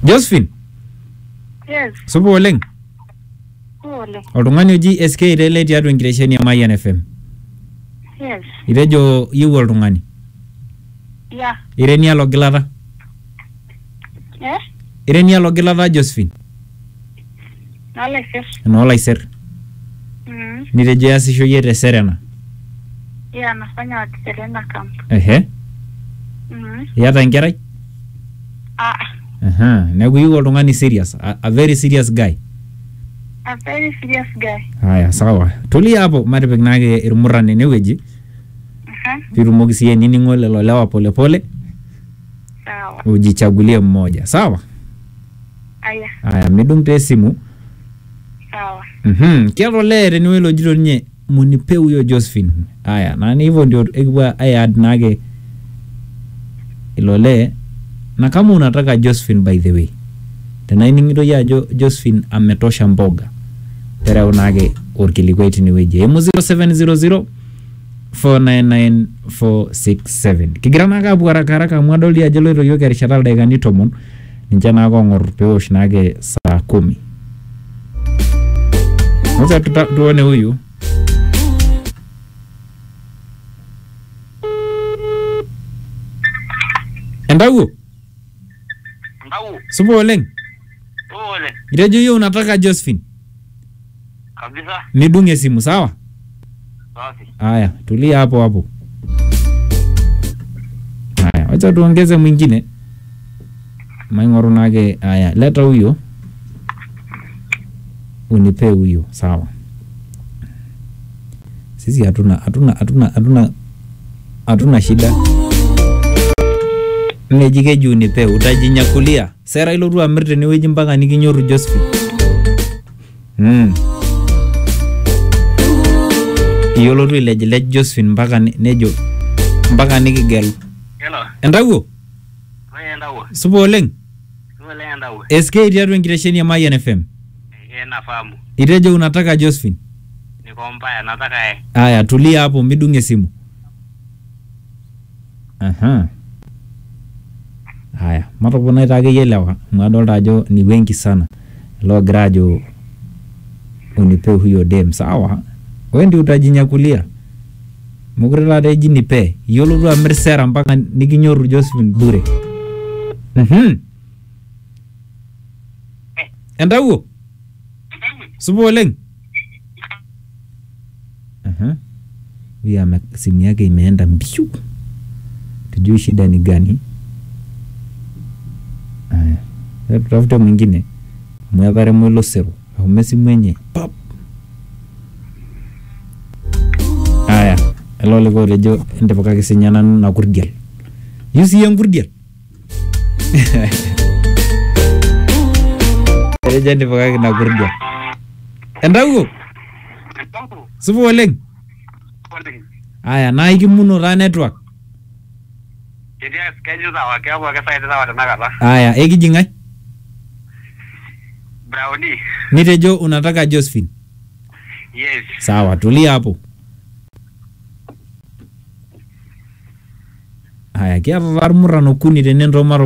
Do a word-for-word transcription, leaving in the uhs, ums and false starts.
Josephine. Yes. Supo oleng. Ole. Oltung'ani oji S K Rele tiatua enkitesheni ya Mayan F M. Yes. Itejo yieu oltung'ani. Yeah. Irenia logilata. Eh? Irenia logilata Josephine. Nala sir. No laiser. Mm. Nitejo yasisho yeye te Serena. Yeah, nafanya wa Serena camp. Ehe. Mm. Yata enkerai? Ah. Aha, neeku yieu oltung'ani serious, a, a very serious guy. A very serious guy. Haya, sawa. Tulia hapo matipik nake irmuran enewueji. Aha. Pitumoki siye nining'o lelo lewa pole pole. Sawa. Ujichagulie mmoja. Sawa? Aya. Haya, midung te simu. Sawa. Mhm. Kiato le tenewueji lojito ninye munipe huyo Josephine. Haya, na ni hivyo ndio ekiwa add nake ilole. Na kama unataka Josephine by the way. Tena iningito ya jo, Josephine ametosha mboga. Tere unage orkilikwe tiniweje. Emu zero seven zero zero four nine nine four six seven. Kigira naka apu haraka haraka mwadoli ya jelo yoke arishatal daigani tomon. Ninja nako ngor peosh nage saa kumi. Moja tuta, tuone huyu. Endagu? Endagu? Supo oleng? Ole. Itejo hiyo unataka Josephine? Kabisa. Nidunge simu, sawa? Safi. Haya, tulia hapo hapo. Haya, wacha tuongeze mwingine. Maingoro nage, haya, leta huyo. Unipe huyo, sawa. Sisi hatuna hatuna hatuna hatuna hatuna shida. Nejikeju unipe utajinyakulia. Sera ilo tu amirte niweji mpaka nikinyoru Josephine. Mm. Iyolo tu ilejilej Josephine mpaka nejo mpaka nikigelu. Hello. Endawo? Wewe endawo. Supo oleng? Wewe endawo. S K tiatua enkitesheni ya Mayan F M. Yeye nafahamu. Itejo unataka Josephine? Niko mbaya nataka yeye. Haya, tulia hapo midunge simu. Aha. Haya, matopona itake yelewa. Mwadolta ajo ni wengi sana. Lo grajo unipe huyo dem, sawa? Wewe ndio utajinyakulia. Mugurela reji nipe. Yolo tu amir sera mpaka nikinyoru Josephine bure. Mhm. Endawo? Supo oleng? Aha. Huyu simu yake imeenda mbiu. Tujui shida ni gani? Aya. Tutafute mwingine. Mwabare mwelo sero. Umesi mwenye. Pop. Aya. Elo lego rejo endepoka kisinyana na kurdial. Yusi yang kurdial. Rejo endepoka na kurdial. Endago? Supo oleng? Aya, na ikimuno ra network. Kedia schedule sawa kwa kwa side sawa tanakata. Aya, ekijingai? Brownie. Nitejo unataka Josephine? Yes. Sawa, tulia hapo. Aya, kia varmurano kuni tenendo maro